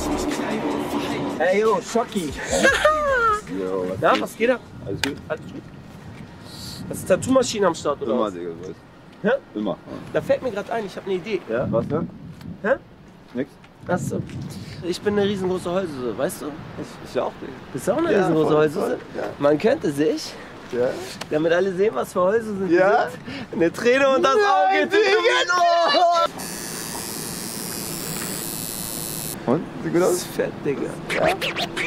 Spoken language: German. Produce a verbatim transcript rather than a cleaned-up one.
Ey, yo, Schocki. Jo, was Na, geht? was geht ab? Alles gut? Alles gut? Das ist Tattoo-Maschine am Start, oder Immer, was? Digga, du weißt. Hä? Immer. Da fällt mir gerade ein, ich habe eine Idee. Ja, was denn? Hä? Nix? Achso. Ich bin eine riesengroße Heulsuse, weißt du? Ich, ich auch, Digga. Bist du auch eine Ja, riesengroße voll, Heulsuse? voll, ja. Man könnte sich, Ja? damit alle sehen, was für Heulsusen die Ja? sind, eine Träne und das Auge tätowieren. Und? Sieht gut Das aus? ist fett, Digga.